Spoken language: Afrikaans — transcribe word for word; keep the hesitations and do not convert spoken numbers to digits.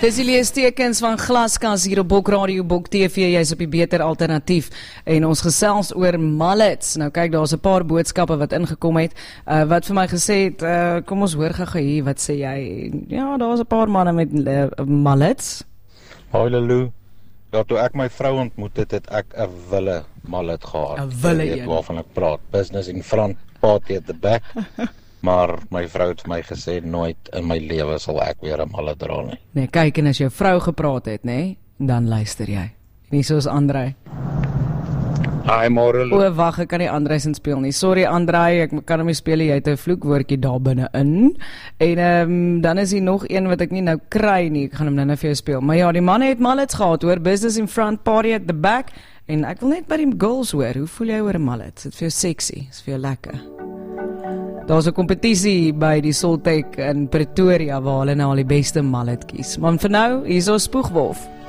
Dis die leestekens van Glaskas hier op Bok Radio, Bok T V, jy's op die beter alternatief en ons gesels oor mallets. Nou kyk, daar's 'n paar boodskappe wat ingekom het, uh, wat vir my gesê het, uh, kom ons hoor gou hier, wat sê jy? Ja, daar's 'n paar manne met uh, mallets. Hoi Lulu, ja, toe ek my vrou ontmoet het, het ek 'n wille mallet gehad. 'n Wille Jy weet een. waarvan ek praat, business in front, party at the back. Maar my vrou het vir my gesê, nooit in my lewe sal ek weer 'n mallet dra nie. Nee, kyk, en as jou vrou gepraat het, nee, dan luister jy. Nie soos Andrei. Hi Morel. O, wag, ek kan nie Andrei sin speel nie. Sorry Andrei, ek kan hom nie speel nie, jy het 'n vloekwoordjie daar binne-in. En um, dan is hier nog een wat ek nie nou kry nie, ek gaan hom nou nou vir jou speel. Maar ja, die manne het mallets gehad, hoor, business in front, party at the back. En ek wil net by die girls hoor, hoe voel jy oor 'n mallet? Is dit vir jou sexy? Is vir jou lekker? Daar's 'n kompetisie by die Soltech in Pretoria waar hulle nou al die beste mallet kies. Maar vir nou, hier is ons Spoegwolf.